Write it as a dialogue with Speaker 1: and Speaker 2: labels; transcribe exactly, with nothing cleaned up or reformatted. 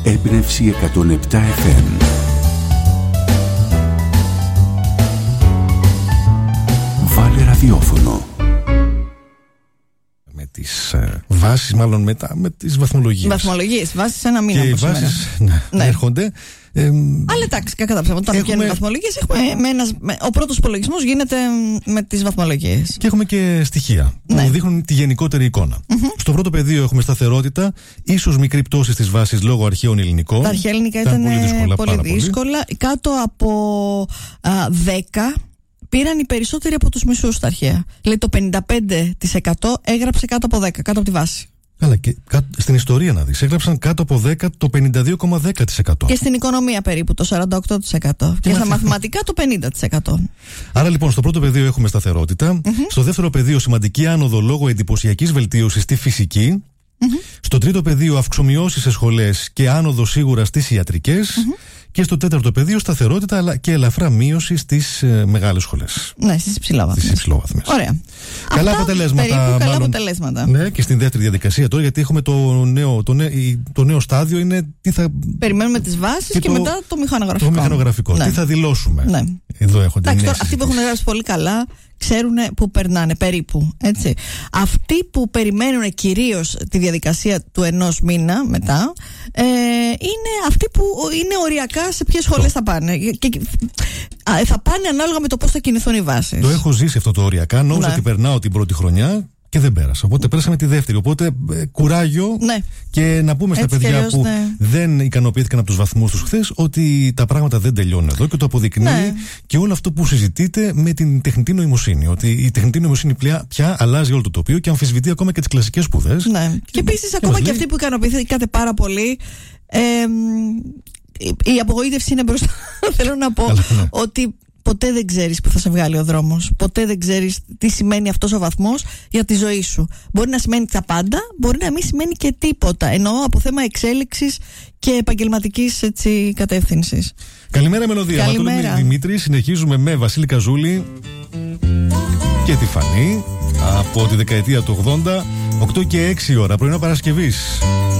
Speaker 1: Έμπνευση εκατόν επτά εφ εμ. Βάλε ραδιόφωνο.
Speaker 2: Με τις ε, βάσεις, μάλλον μετά με τις βαθμολογίες.
Speaker 3: Βαθμολογίες, βάσεις ένα μήνα.
Speaker 2: Και οι βάσεις ναι, ναι. έρχονται. Ε,
Speaker 3: Αλλά εντάξει, κακά τα ψέματα. Όταν βγαίνουν βαθμολογίες, έχουμε με ένας, με, ο πρώτος υπολογισμός γίνεται με τις βαθμολογίες.
Speaker 2: Και έχουμε και στοιχεία
Speaker 3: ναι.
Speaker 2: που δείχνουν τη γενικότερη εικόνα. Mm-hmm. Στο πρώτο πεδίο έχουμε σταθερότητα, ίσως μικρή πτώση στις βάσεις λόγω αρχαίων ελληνικών.
Speaker 3: Τα αρχαία ελληνικά ήταν, ήταν πολύ δύσκολα. Πολύ δύσκολα. Πολύ. Κάτω από α, δέκα πήραν οι περισσότεροι από τους μισούς στα αρχαία. Δηλαδή το πενήντα πέντε τοις εκατό έγραψε κάτω από δέκα, κάτω από τη βάση.
Speaker 2: Καλά, και στην ιστορία να δεις, έγραψαν κάτω από δέκα το πενήντα δύο κόμμα δέκα τοις εκατό.
Speaker 3: Και στην οικονομία περίπου το σαράντα οκτώ τοις εκατό. Και, και στα μαθηματικά το πενήντα τοις εκατό.
Speaker 2: Άρα λοιπόν στο πρώτο πεδίο έχουμε σταθερότητα. Mm-hmm. Στο δεύτερο πεδίο σημαντική άνοδο λόγω εντυπωσιακής βελτίωσης στη φυσική. Mm-hmm. Στο τρίτο πεδίο αυξομοιώσεις σε σχολές και άνοδο σίγουρα στις ιατρικές. Mm-hmm. Και στο τέταρτο πεδίο σταθερότητα αλλά και ελαφρά μείωση στις ε, μεγάλες σχολές.
Speaker 3: Ναι, στις υψηλόβαθμες.
Speaker 2: Ωραία. Καλά
Speaker 3: Αυτά
Speaker 2: αποτελέσματα.
Speaker 3: Περίπου καλά
Speaker 2: μάλλον,
Speaker 3: αποτελέσματα.
Speaker 2: Ναι, και στην δεύτερη διαδικασία τώρα, γιατί έχουμε το νέο, το νέο, το νέο στάδιο είναι τι θα.
Speaker 3: Περιμένουμε τις βάσεις και, και το, μετά το μηχανογραφικό.
Speaker 2: Το μηχανογραφικό.
Speaker 3: Ναι.
Speaker 2: Τι θα δηλώσουμε.
Speaker 3: Ναι.
Speaker 2: Εδώ έχονται.
Speaker 3: Εντάξει, τώρα, αυτοί που έχουν γράψει πολύ καλά ξέρουν που περνάνε περίπου. Έτσι. Αυτοί που περιμένουν κυρίως τη διαδικασία του ενός μήνα μετά ε, είναι αυτοί που είναι οριακά σε ποιες σχολές θα πάνε. Και, α, θα πάνε ανάλογα με το πώς θα κινηθούν οι βάσεις.
Speaker 2: Το έχω ζήσει αυτό το οριακά. Νόμιζα
Speaker 3: ναι.
Speaker 2: ότι περνάω την πρώτη χρονιά και δεν πέρασα. Οπότε πέρασαμε τη δεύτερη. Οπότε ε, κουράγιο.
Speaker 3: Ναι.
Speaker 2: Και να πούμε στα
Speaker 3: έτσι
Speaker 2: παιδιά
Speaker 3: αλλιώς,
Speaker 2: που
Speaker 3: ναι.
Speaker 2: δεν ικανοποιήθηκαν από τους βαθμούς τους χθες ότι τα πράγματα δεν τελειώνουν εδώ και το αποδεικνύει ναι. και όλο αυτό που συζητείτε με την τεχνητή νοημοσύνη. Ότι η τεχνητή νοημοσύνη πια, πια αλλάζει όλο το τοπίο και αμφισβητεί ακόμα και τις κλασικές σπουδές.
Speaker 3: Ναι. Και, και επίσης ακόμα και λέει... αυτοί που ικανοποιήθηκαν πάρα πολύ. Ε, η απογοήτευση είναι μπροστά. Θέλω να πω
Speaker 2: Αλλά, ναι.
Speaker 3: ότι ποτέ δεν ξέρεις που θα σε βγάλει ο δρόμος. Ποτέ δεν ξέρεις τι σημαίνει αυτός ο βαθμός για τη ζωή σου. Μπορεί να σημαίνει τα πάντα, μπορεί να μην σημαίνει και τίποτα. Εννοώ από θέμα εξέλιξης και επαγγελματικής κατεύθυνσης.
Speaker 2: Καλημέρα Μελωδία. Καλημέρα Δημήτρη. Συνεχίζουμε με Βασίλη Καζούλη και τη Φανή από τη δεκαετία του ογδόντα, οκτώ και έξι ώρα, πρωινά Παρασκευής.